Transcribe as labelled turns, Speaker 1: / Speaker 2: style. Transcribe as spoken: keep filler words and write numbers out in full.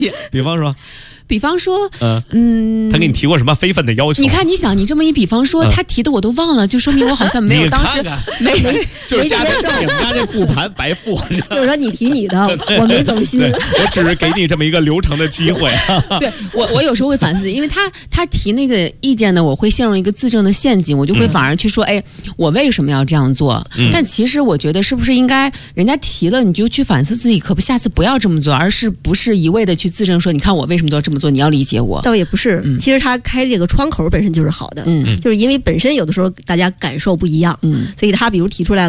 Speaker 1: 比方说。
Speaker 2: 比方说，
Speaker 1: 嗯
Speaker 2: 嗯，
Speaker 1: 他给你提过什么非分的要求？
Speaker 2: 你看，你想，你这么一比方说，嗯、他提的我都忘了，就说明我好像没有当时
Speaker 1: 看看
Speaker 2: 没没
Speaker 1: 就是家这你们家这复盘白复，
Speaker 3: 就是说你提你的，我没走心，
Speaker 1: 我只是给你这么一个流程的机会。
Speaker 2: 对我，我有时候会反思，因为他他提那个意见呢，我会陷入一个自证的陷阱，我就会反而去说，嗯、哎，我为什么要这样做？嗯、但其实我觉得，是不是应该人家提了，你就去反思自己，可不下次不要这么做，而是不是一味的去自证说，你看我为什么都要这么做，你要理解我。
Speaker 3: 倒也不是，嗯、其实他开这个窗口本身就是好的，嗯，就是因为本身有的时候大家感受不一样，嗯，所以他比如提出来了。